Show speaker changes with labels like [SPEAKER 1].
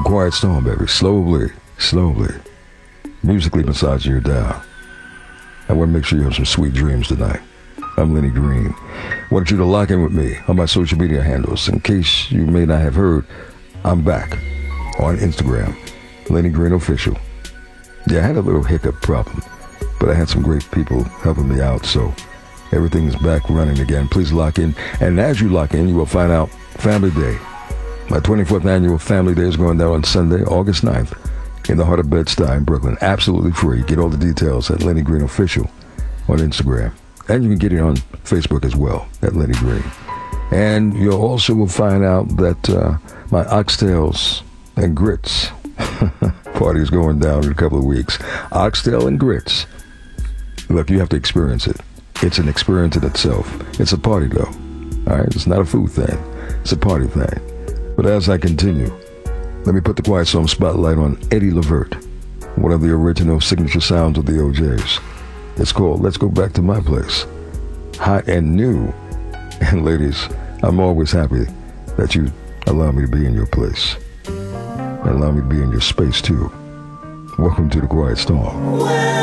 [SPEAKER 1] The Quiet Storm, baby. Slowly. Musically massaging you down. I want to make sure you have some sweet dreams tonight. I'm Lenny Green. I want you to lock in with me on my social media handles. In case you may not have heard, I'm back on Instagram, Lenny Green Official. Yeah, I had a little hiccup problem, but I had some great people helping me out, so everything is back running again. Please lock in. And as you lock in, you will find out Family Day. My 24th annual Family Day is going down on Sunday, August 9th, in the heart of Bed-Stuy, Brooklyn. Absolutely free. Get all the details at Lenny Green Official on Instagram. And you can get it on Facebook as well, at Lenny Green. And you also will find out that my oxtails and grits party is going down in a couple of weeks. Oxtail and grits. Look, you have to experience it. It's an experience in itself. It's a party, though. All right? It's not a food thing. It's a party thing. But as I continue, let me put the Quiet Storm spotlight on Eddie Levert, one of the original signature sounds of the OJs. It's called Let's Go Back to My Place. Hot and new. And ladies, I'm always happy that you allow me to be in your place. And allow me to be in your space, too. Welcome to the Quiet Storm.